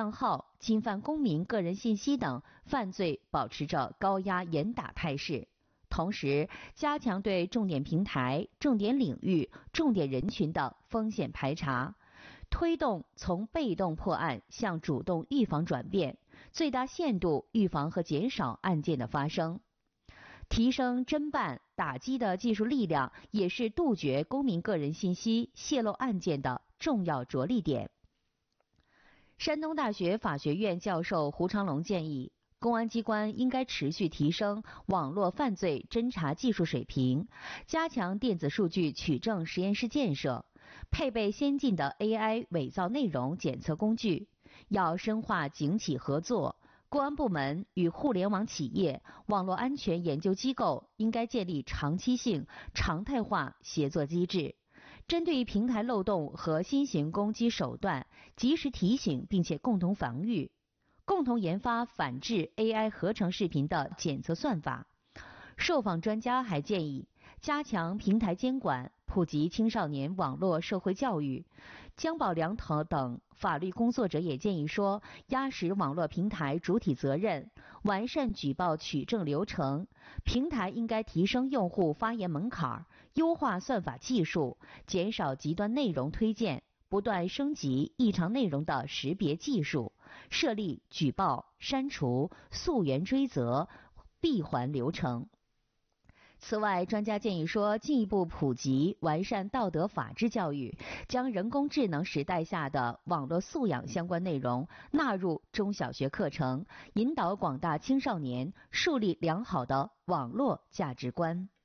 账号、侵犯公民个人信息等犯罪保持着高压严打态势。同时，加强对重点平台、重点领域、重点人群的风险排查，推动从被动破案向主动预防转变，最大限度预防和减少案件的发生。提升侦办打击的技术力量，也是杜绝公民个人信息泄露案件的重要着力点。山东大学法学院教授胡长龙建议，公安机关应该持续提升网络犯罪侦查技术水平，加强电子数据取证实验室建设，配备先进的 AI 伪造内容检测工具，要深化警企合作。公安部门与互联网企业、网络安全研究机构应该建立长期性、常态化协作机制，针对平台漏洞和新型攻击手段，及时提醒并且共同防御，共同研发反制 AI 合成视频的检测算法。受访专家还建议加强平台监管，普及青少年网络社会教育。姜宝良等法律工作者也建议说，压实网络平台主体责任，完善举报取证流程，平台应该提升用户发言门槛，优化算法技术，减少极端内容推荐，不断升级异常内容的识别技术，设立举报、删除、溯源追责闭环流程。此外，专家建议说，进一步普及完善道德法治教育，将人工智能时代下的网络素养相关内容纳入中小学课程，引导广大青少年树立良好的网络价值观。